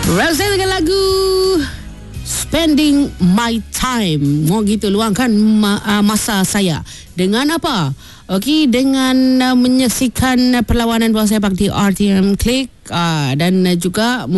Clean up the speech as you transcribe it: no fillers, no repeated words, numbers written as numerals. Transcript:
Rasa dengan lagu Spending My Time. Mau gitu luangkan masa saya. Dengan apa? Okey, dengan menyaksikan perlawanan bola sepak di RTM Click dan juga